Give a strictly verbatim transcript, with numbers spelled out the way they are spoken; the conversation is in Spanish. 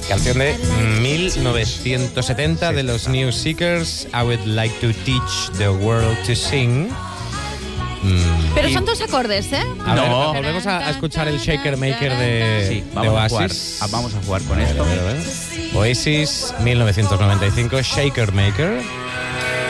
Canción de mil novecientos setenta de los New Seekers, I Would Like to Teach the World to Sing. Mm, Pero y, son dos acordes, ¿eh? A No. ver, volvemos a, a escuchar el Shaker Maker de, Sí, de vamos a jugar. Oasis. Ah, Vamos a jugar con A ver, esto. a ver, a ver. Oasis, mil novecientos noventa y cinco, Shaker Maker.